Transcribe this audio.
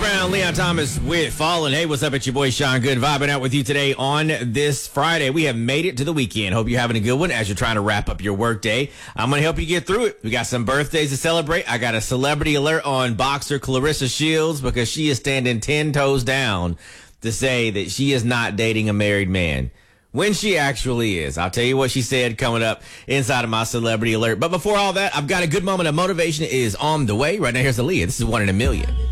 Brown, Leon Thomas with Fallen. Hey, what's up? It's your boy Sean Good, vibing out with you today on this Friday. We have made it to the weekend. Hope you're having a good one as you're trying to wrap up your work day. I'm going to help you get through it. We got some birthdays to celebrate. I got a celebrity alert on boxer Clarissa Shields because she is standing 10 toes down to say that she is not dating a married man, when she actually is. I'll tell you what she said coming up inside of my celebrity alert. But before all that, I've got a good moment of motivation is on the way. Right now, here's Aaliyah. This is One in a Million.